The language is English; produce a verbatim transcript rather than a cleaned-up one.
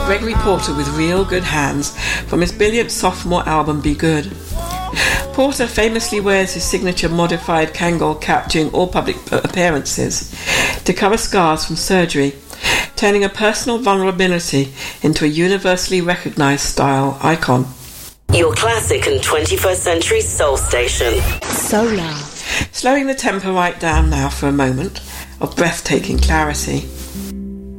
Gregory Porter with real good hands from his brilliant sophomore album Be Good. Porter famously wears his signature modified Kangol cap during all public appearances to cover scars from surgery, turning a personal vulnerability into a universally recognised style icon. Your classic and twenty-first century soul station. Solar. Slowing the tempo right down now for a moment of breathtaking clarity.